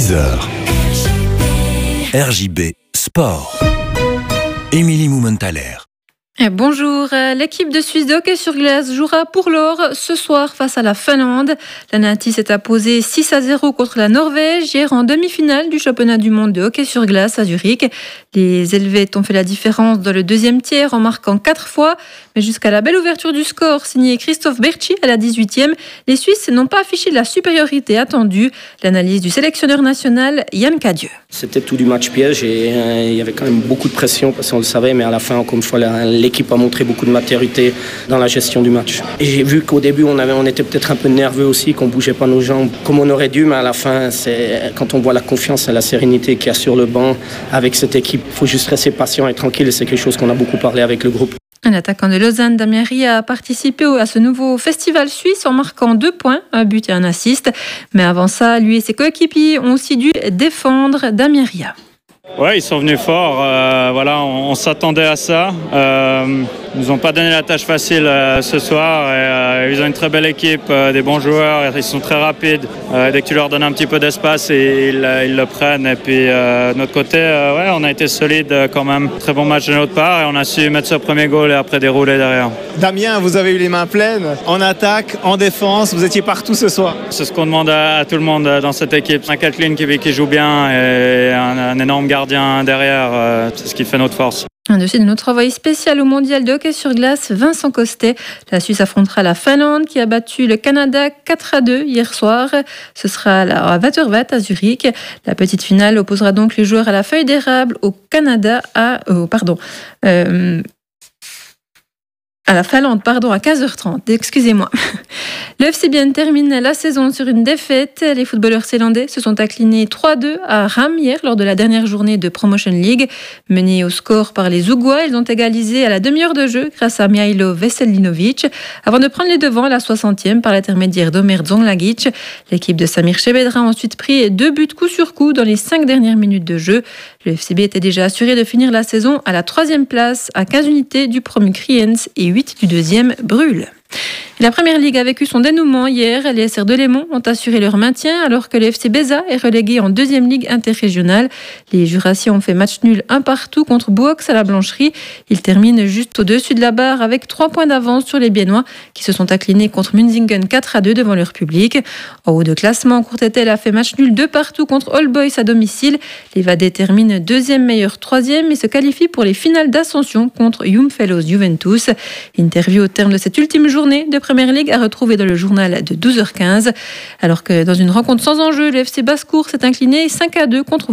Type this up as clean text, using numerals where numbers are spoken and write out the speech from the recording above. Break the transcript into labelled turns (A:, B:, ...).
A: 6h. RJB Sport. Émilie Moumenthaler.
B: Bonjour, l'équipe de Suisse de hockey sur glace jouera pour l'or ce soir face à la Finlande. La Nati s'est imposée 6-0 contre la Norvège hier en demi-finale du championnat du monde de hockey sur glace à Zurich. Les Helvètes ont fait la différence dans le deuxième tiers en marquant 4 fois, mais jusqu'à la belle ouverture du score signée Christophe Berchi à la 18e, les Suisses n'ont pas affiché la supériorité attendue. L'analyse du sélectionneur national Yann Cadieux.
C: C'était tout du match piège et il y avait quand même beaucoup de pression parce qu'on le savait, mais à la fin, encore une fois, l'équipe a montré beaucoup de maturité dans la gestion du match. Et j'ai vu qu'au début, on était peut-être un peu nerveux aussi, qu'on ne bougeait pas nos jambes comme on aurait dû, mais à la fin, quand on voit la confiance et la sérénité qu'il y a sur le banc avec cette équipe, il faut juste rester patient et tranquille et c'est quelque chose qu'on a beaucoup parlé avec le groupe.
B: Un attaquant de Lausanne, Damien Ria, a participé à ce nouveau festival suisse en marquant 2 points, un but et un assist. Mais avant ça, lui et ses coéquipiers ont aussi dû défendre Damien Ria.
D: Ouais, ils sont venus fort. On s'attendait à ça. Ils nous ont pas donné la tâche facile ce soir. Et, ils ont une très belle équipe, des bons joueurs. Ils sont très rapides. Dès que tu leur donnes un petit peu d'espace, ils le prennent. Et puis de notre côté, on a été solide quand même. Très bon match de notre part et on a su mettre ce premier goal et après dérouler derrière.
E: Damien, vous avez eu les mains pleines en attaque, en défense. Vous étiez partout ce soir.
D: C'est ce qu'on demande à tout le monde dans cette équipe. On a Kathleen qui joue bien et un énorme gardien derrière, c'est ce qui fait notre force.
B: Un dossier de notre envoyé spécial au mondial de hockey sur glace, Vincent Costet. La Suisse affrontera la Finlande qui a battu le Canada 4-2 hier soir. Ce sera à Watervat à Zurich. La petite finale opposera donc les joueurs à la feuille d'érable au Canada à la Finlande, à 15h30, excusez-moi. Le FC Bienne termine la saison sur une défaite. Les footballeurs zélandais se sont inclinés 3-2 à Ram hier lors de la dernière journée de Promotion League. Menés au score par les Zougois, ils ont égalisé à la demi-heure de jeu grâce à Mihailo Veselinovic avant de prendre les devants à la 60e par l'intermédiaire d'Omer Dzonglagic. L'équipe de Samir Chebedra a ensuite pris 2 buts coup sur coup dans les 5 dernières minutes de jeu. Le FCB était déjà assuré de finir la saison à la 3e place, à 15 unités du premier Kriens et 8 du deuxième Brûle. La Première Ligue a vécu son dénouement hier. Les SR de Lémont ont assuré leur maintien alors que le FC Béza est relégué en 2e Ligue interrégionale. Les Jurassiens ont fait match nul 1-1 contre Bouox à la Blancherie. Ils terminent juste au-dessus de la barre avec 3 points d'avance sur les Biennois qui se sont inclinés contre Munzingen 4-2 devant leur public. En haut de classement, Courtétel a fait match nul 2-2 contre All Boys à domicile. Les Vadais terminent 2e meilleur 3e et se qualifient pour les finales d'ascension contre Young Fellows Juventus. Interview au terme de cette ultime journée de Première Ligue à retrouver dans le journal de 12h15. Alors que dans une rencontre sans enjeu, le FC Basse-Cour s'est incliné 5-2 contre